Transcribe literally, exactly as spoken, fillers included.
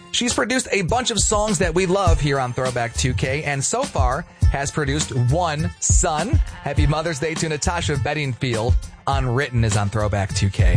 She's produced a bunch of songs that we love here on Throwback two K, and so far has produced one son. Happy Mother's Day to Natasha Bedingfield. Unwritten is on Throwback two K.